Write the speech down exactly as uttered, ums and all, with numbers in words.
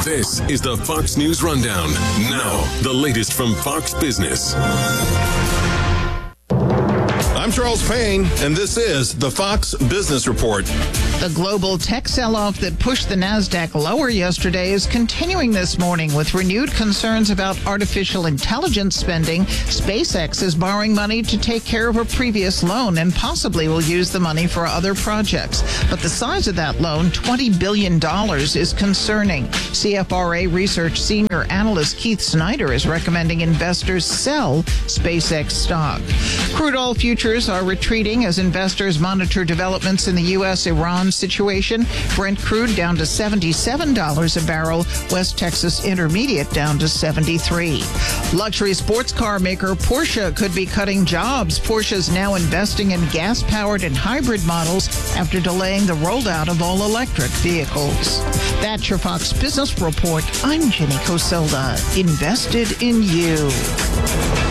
This is the Fox News Rundown. Now, the latest from Fox Business. I'm Charles Payne, and this is the Fox Business Report. The global tech sell-off that pushed the NASDAQ lower yesterday is continuing this morning with renewed concerns about artificial intelligence spending. SpaceX is borrowing money to take care of a previous loan and possibly will use the money for other projects. But the size of that loan, twenty billion dollars, is concerning. C F R A Research senior analyst Keith Snyder is recommending investors sell SpaceX stock. Crude oil futures are retreating as investors monitor developments in the U S Iran situation. Brent crude down to seventy-seven dollars a barrel. West Texas Intermediate down to seventy-three. Luxury sports car maker Porsche could be cutting jobs. Porsche is now investing in gas-powered and hybrid models after delaying the rollout of all-electric vehicles. That's your Fox Business Report. I'm Jenny Coselda. Invested in you.